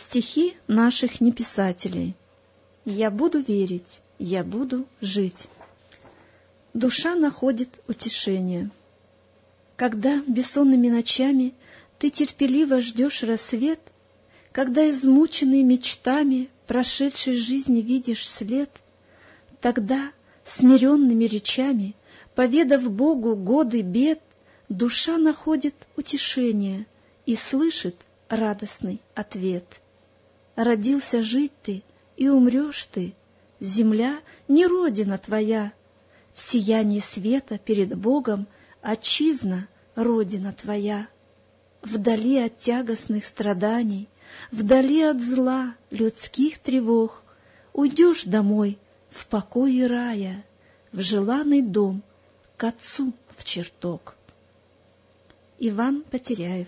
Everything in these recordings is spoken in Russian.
Стихи наших неписателей. Я буду верить, я буду жить. Душа находит утешение. Когда бессонными ночами ты терпеливо ждешь рассвет, когда измученный мечтами прошедшей жизни видишь след, тогда смиренными речами, поведав Богу годы бед, душа находит утешение и слышит радостный ответ. Родился жить ты, и умрешь ты, земля не родина твоя, в сиянии света перед Богом отчизна, родина твоя. Вдали от тягостных страданий, вдали от зла, людских тревог, уйдешь домой в покое рая, в желанный дом, к Отцу в чертог. Иван Потеряев.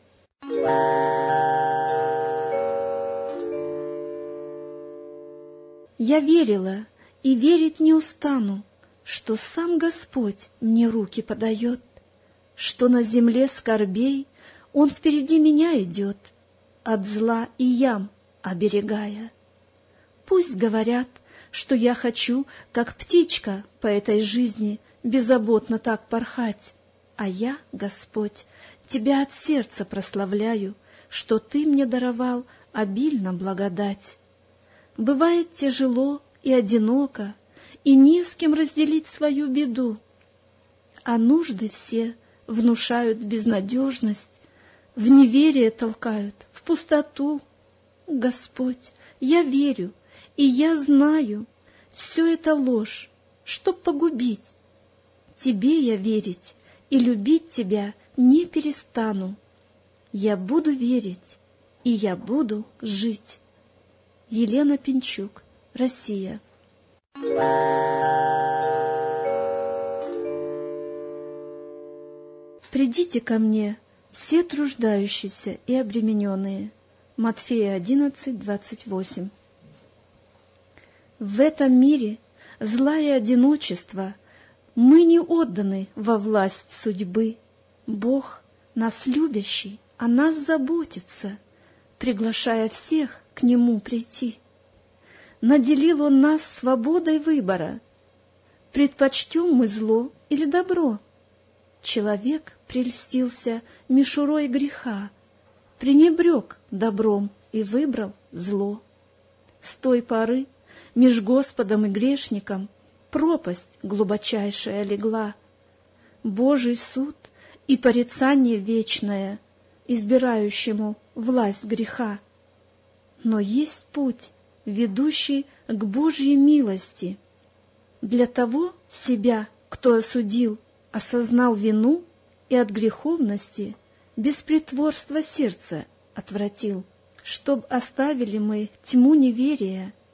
Я верила и верить не устану, что сам Господь мне руки подает, что на земле скорбей Он впереди меня идет, от зла и ям оберегая. Пусть говорят, что я хочу, как птичка, по этой жизни беззаботно так порхать, а я, Господь, Тебя от сердца прославляю, что Ты мне даровал обильно благодать. Бывает тяжело и одиноко, и не с кем разделить свою беду, а нужды все внушают безнадежность, в неверие толкают, в пустоту. Господь, я верю, и я знаю, все это ложь, чтоб погубить. Тебе я верить и любить Тебя не перестану. Я буду верить, и я буду жить. Елена Пинчук, Россия. Придите ко мне, все труждающиеся и обремененные. Матфея 11:28. В этом мире зла и одиночества мы не отданы во власть судьбы. Бог, нас любящий, о нас заботится, приглашая всех к Нему прийти. Наделил Он нас свободой выбора. Предпочтем мы зло или добро? Человек прельстился мишурой греха, пренебрег добром и выбрал зло. С той поры меж Господом и грешником пропасть глубочайшая легла. Божий суд и порицание вечное избирающему власть греха. Но есть путь, ведущий к Божьей милости. Для того себя, кто осудил, осознал вину и от греховности без притворства сердца отвратил, чтоб оставили мы тьму неверия